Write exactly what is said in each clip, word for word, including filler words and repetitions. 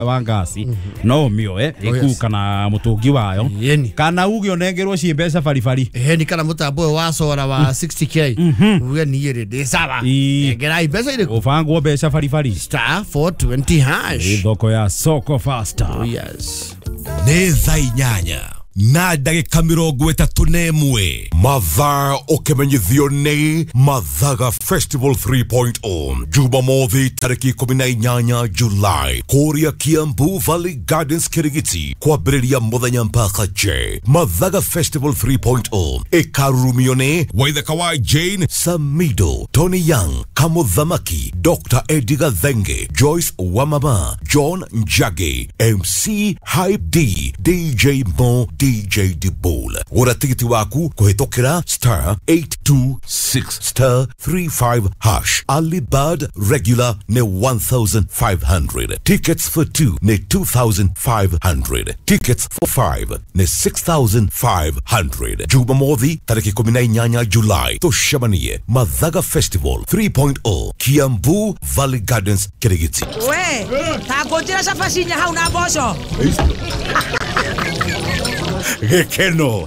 wangasi no mio eh iku kana mutungi wayo kana ugio nengerwo ci mbeca farifari eh ni kana mutambo wa sora wa sixty k uwe ni yere de sawa ngera ibesa ile ufangwo mbeca farifari star four twenty hash thoko ya soko faster. Oh yes ne zainyanya na ndagika mirongo itatu na imwe mathaa ukimenyithio ni Mathaga Festival three point oh Jumamothi tariki ikumi na inyanya Julai kuria Kiambu Valley Gardens Kirigiti kwambĩrĩria muthenya mpaka je. Mathaga Festival three point oh ikarumio ni Waithaka wa Jane Samido, Tony Young, Kamuthamaki, Doctor Edgar Thenge, Joyce Wamama, John Njage, M C Hype D, D J Mo, D J Dibol. Ora tikiti waku kuhetokera star eight two six star three five hash. Alibad regular ne one thousand five hundred. Tickets for two ne two thousand five hundred. Tickets for five ne six thousand five hundred. Jumamothi tariki kumi na inyanya Julai toshamanie Mathaga Festival three point oh Kiambu Valley Gardens Kirigiti. We takojira safasinya hauna bosho Gekeno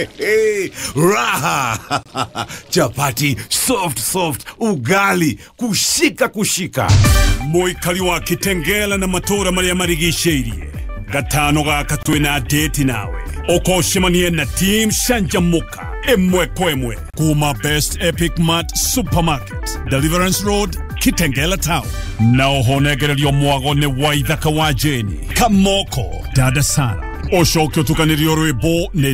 raha chapati soft soft ugali kushika kushika Moikali wa Kitengela na matora maria marigisheirie gatano gaka twina date nawe okoshimanie na team Shanjamuka emwe kwemwe kuma Best Epic Mart Supermarket Deliverance Road Kitengela Town na ohonegererio mwago ne Waithaka wa Jane Kamoko Dada Sara Oshokyo tukanirio rwebo ne